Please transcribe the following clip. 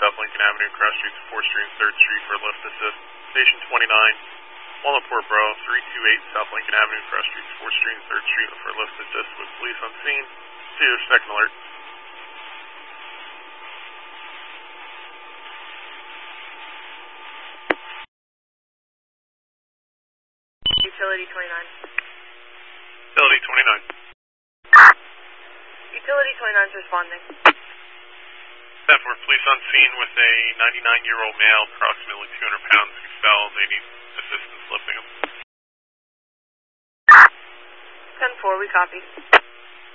South Lincoln Avenue, cross streets 4th Street and 3rd Street for lift assist. Station 29, Walnutport Borough, 328 South Lincoln Avenue, cross streets 4th Street and 3rd Street for lift assist with police on scene. See your second alert. Utility 29. Utility 29. Utility 29 is responding. 10-4, police on scene with a 99-year-old male, approximately 200 pounds, who fell. They need assistance lifting him. 10-4, we copy.